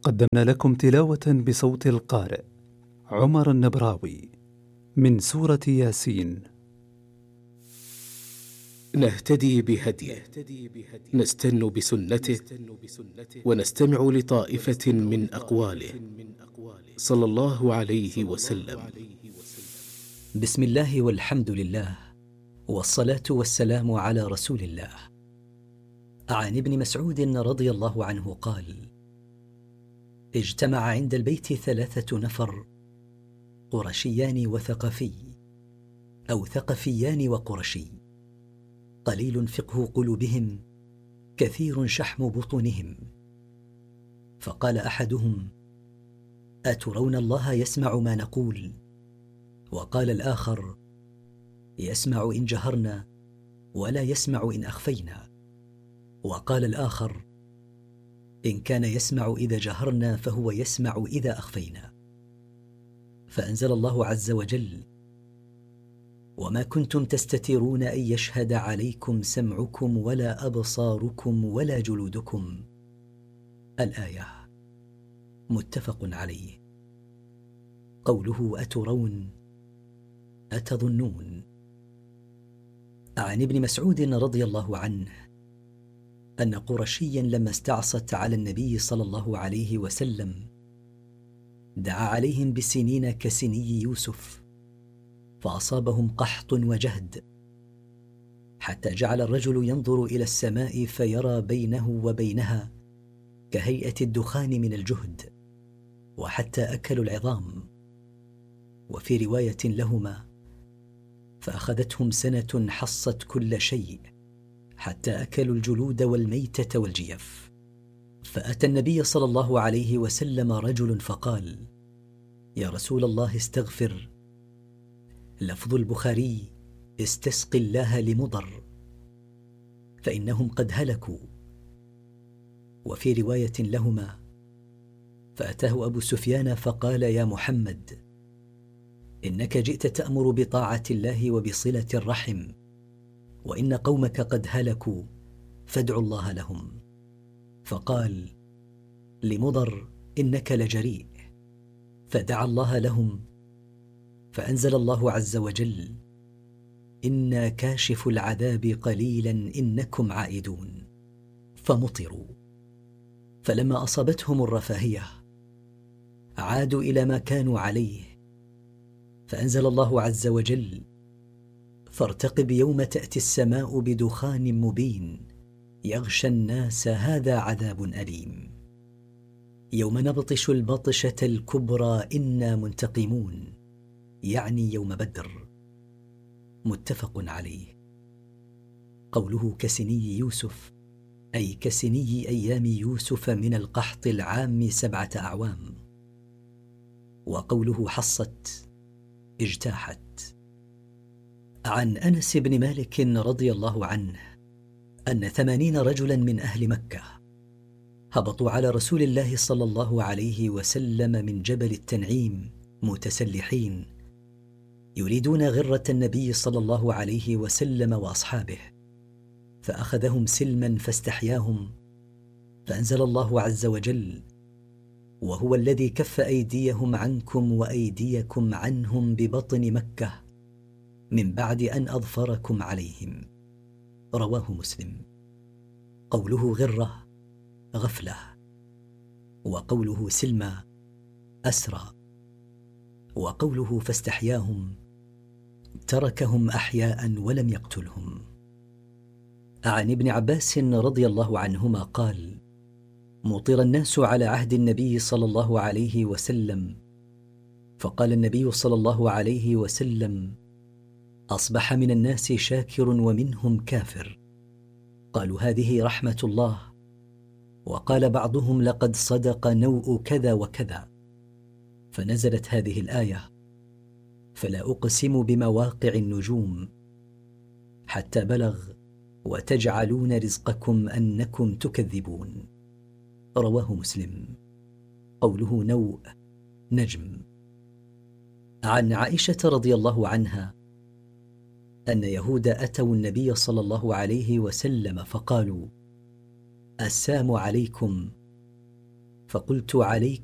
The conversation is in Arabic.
قدمنا لكم تلاوة بصوت القارئ عمر النبراوي من سورة ياسين. نهتدي بهديه، نستن بسنته، ونستمع لطائفة من أقواله صلى الله عليه وسلم. بسم الله والحمد لله، والصلاة والسلام على رسول الله. عن ابن مسعود رضي الله عنه قال: اجتمع عند البيت 3 نفر، قرشيان وثقفي، أو ثقفيان وقرشي، قليل فقه قلوبهم، كثير شحم بطونهم. فقال أحدهم: أترون الله يسمع ما نقول؟ وقال الآخر: يسمع إن جهرنا، ولا يسمع إن أخفينا. وقال الآخر: إن كان يسمع إذا جهرنا فهو يسمع إذا أخفينا. فأنزل الله عز وجل: وما كنتم تستترون أن يشهد عليكم سمعكم ولا أبصاركم ولا جلودكم. الآية. متفق عليه. قوله أترون، أتظنون. عن ابن مسعود رضي الله عنه أن قرشيا لما استعصت على النبي صلى الله عليه وسلم دعا عليهم بسنين كسني يوسف، فأصابهم قحط وجهد، حتى جعل الرجل ينظر إلى السماء فيرى بينه وبينها كهيئة الدخان من الجهد، وحتى أكلوا العظام. وفي رواية لهما: فأخذتهم سنة حصت كل شيء حتى أكلوا الجلود والميتة والجيف. فأتى النبي صلى الله عليه وسلم رجل فقال: يا رسول الله استغفر. لفظ البخاري: استسق الله لمضر، فإنهم قد هلكوا. وفي رواية لهما: فأتاه أبو سفيان فقال: يا محمد، إنك جئت تأمر بطاعة الله وبصلة الرحم، وإن قومك قد هلكوا، فادعوا الله لهم. فقال لمضر: إنك لجريء. فدعا الله لهم، فأنزل الله عز وجل: إنا كاشف العذاب قليلا إنكم عائدون. فمطروا. فلما أصابتهم الرفاهية عادوا إلى ما كانوا عليه، فأنزل الله عز وجل: فارتقب يوم تأتي السماء بدخان مبين يغشى الناس هذا عذاب أليم. يوم نبطش البطشة الكبرى إنا منتقمون، يعني يوم بدر. متفق عليه. قوله كسني يوسف، أي كسني أيام يوسف من القحط العام 7 أعوام. وقوله حصت، اجتاحت. عن أنس بن مالك رضي الله عنه أن 80 رجلا من أهل مكة هبطوا على رسول الله صلى الله عليه وسلم من جبل التنعيم متسلحين، يريدون غرة النبي صلى الله عليه وسلم وأصحابه، فأخذهم سلما فاستحياهم، فأنزل الله عز وجل: وهو الذي كف أيديهم عنكم وأيديكم عنهم ببطن مكة من بعد أن أظفركم عليهم. رواه مسلم. قوله غرة، غفلة. وقوله سلمى، أسرى. وقوله فاستحياهم، تركهم أحياء ولم يقتلهم. عن ابن عباس رضي الله عنهما قال: مطر الناس على عهد النبي صلى الله عليه وسلم، فقال النبي صلى الله عليه وسلم: أصبح من الناس شاكر ومنهم كافر. قالوا: هذه رحمة الله. وقال بعضهم: لقد صدق نوء كذا وكذا. فنزلت هذه الآية: فلا أقسم بمواقع النجوم، حتى بلغ: وتجعلون رزقكم أنكم تكذبون. رواه مسلم. قوله نوء، نجم. عن عائشة رضي الله عنها أن يهود أتوا النبي صلى الله عليه وسلم فقالوا: السلام عليكم. فقلت: عليكم